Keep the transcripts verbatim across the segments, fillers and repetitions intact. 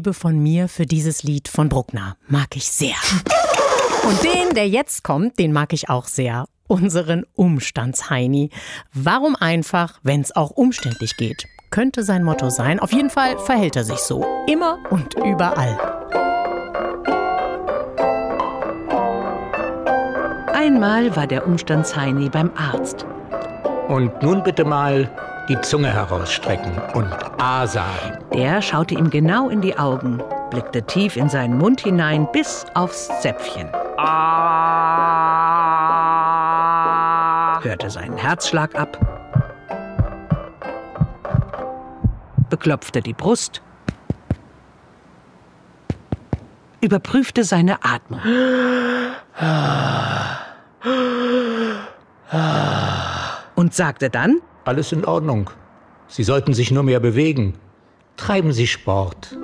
Liebe von mir für dieses Lied von Bruckner. Mag ich sehr. Und den, der jetzt kommt, den mag ich auch sehr. Unseren Umstandsheini. Warum einfach, wenn es auch umständlich geht? Könnte sein Motto sein. Auf jeden Fall verhält er sich so. Immer und überall. Einmal war der Umstandsheini beim Arzt. Und nun bitte mal die Zunge herausstrecken und A sagen. Der schaute ihm genau in die Augen, blickte tief in seinen Mund hinein bis aufs Zäpfchen. A. Hörte seinen Herzschlag ab, beklopfte die Brust, überprüfte seine Atmung. Und sagte dann: Alles in Ordnung. Sie sollten sich nur mehr bewegen. Treiben Sie Sport.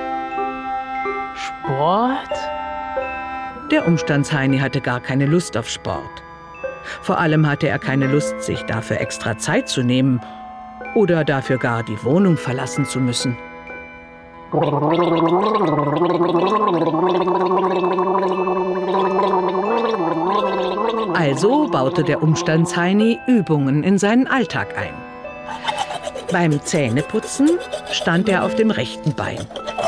Sport? Der Umstandsheini hatte gar keine Lust auf Sport. Vor allem hatte er keine Lust, sich dafür extra Zeit zu nehmen oder dafür gar die Wohnung verlassen zu müssen. Also baute der Umstandsheini Übungen in seinen Alltag ein. Beim Zähneputzen stand er auf dem rechten Bein.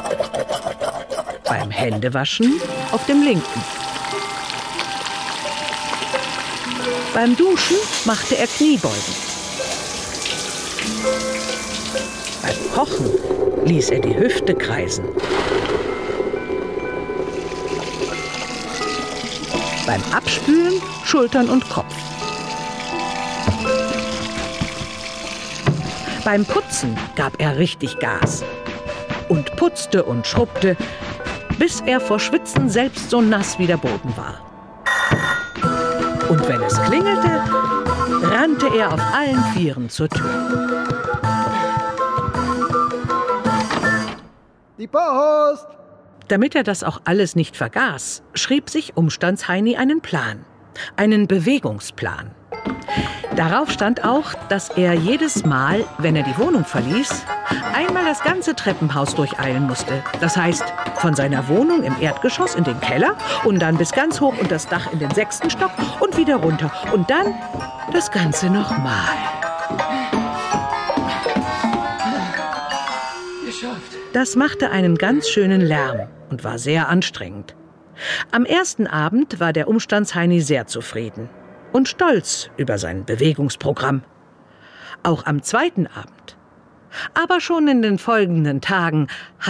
Beim Händewaschen auf dem linken. Beim Duschen machte er Kniebeugen. Beim Kochen ließ er die Hüfte kreisen. Beim Abspülen Schultern und Kopf. Beim Putzen gab er richtig Gas und putzte und schrubbte, bis er vor Schwitzen selbst so nass wie der Boden war. Und wenn es klingelte, rannte er auf allen Vieren zur Tür. Die Post! Damit er das auch alles nicht vergaß, schrieb sich Umstandsheini einen Plan, einen Bewegungsplan. Darauf stand auch, dass er jedes Mal, wenn er die Wohnung verließ, einmal das ganze Treppenhaus durcheilen musste. Das heißt, von seiner Wohnung im Erdgeschoss in den Keller und dann bis ganz hoch unter das Dach in den sechsten Stock und wieder runter. Und dann das Ganze nochmal. Das machte einen ganz schönen Lärm und war sehr anstrengend. Am ersten Abend war der Umstandsheini sehr zufrieden und stolz über sein Bewegungsprogramm. Auch am zweiten Abend. Aber schon in den folgenden Tagen